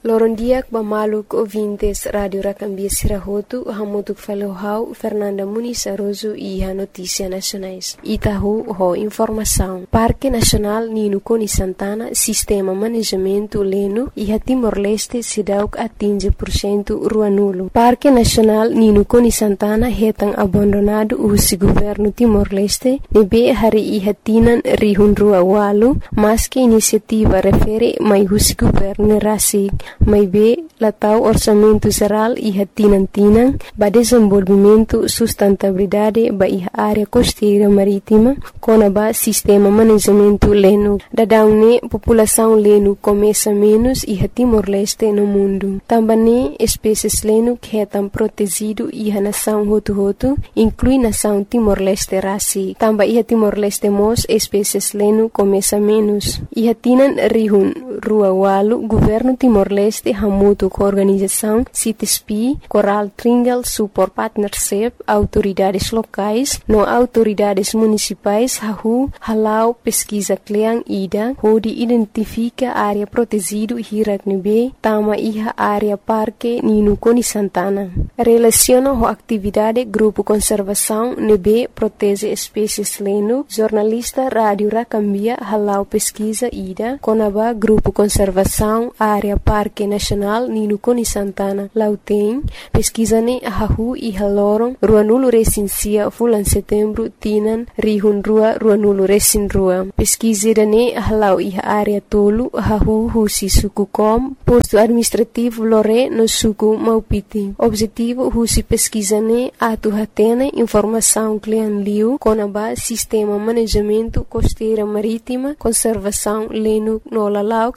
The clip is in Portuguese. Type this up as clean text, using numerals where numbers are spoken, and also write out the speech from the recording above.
Lorondiak Bamaluk ouvintes Rádio Racambia Sirahotu, Hamutuk Falohau, Fernanda Muniz Aroso e a Notícia Nacionais. Itahu, ho informação. Parque Nacional Nino Coni Santana, Sistema Manejamento Leno e a Timor-Leste Sidauk atinge % rua nulo. Parque Nacional Nino Coni Santana retang abandonado o governo Timor-Leste, nebe hari ihatinan rihun rua walu, mas que iniciativa refere mai o governo Rasig. Mai be latau orçamento geral e tinang ba desenvolvimento sustentabilidade ba área costeira marítima com ba sistema manejamento leno. Dadaune população leno começa menos e Timor-Leste no mundo. Também espécies leno que estão protegido e a nação hotu inclui nação Timor-Leste rasi. Também e Timor-Leste mos espécies leno começa menos. E tinan rihun rua walu governo Timor-Leste hamutu com organização CITESPI, Coral Triangle Support Partnership, autoridades locais, no autoridades municipais, halau pesquisa kleang ida, onde identifica área protegido Hiraknebe, tama iha área Parque Nino Coni Santana. Relaciona a atividade Grupo Conservação Nebe protege espécies leno, jornalista Rádio Racambia halau pesquisa ida, conaba Grupo Conservação área Parque Nacional Nino Coni Santana. Lauteng, pesquisane ahahu e haloron, rua nulo recensia fulan setembro tinan rihun rua nulo recin rua. Pesquisirane halau e área tolu ahahu husi suku kom, posto administrativo lore no suku maupiti. Objetivo husi pesquisane atu hatene informação klian liu konaba sistema manejamento costeira marítima, conservação leno no lalauk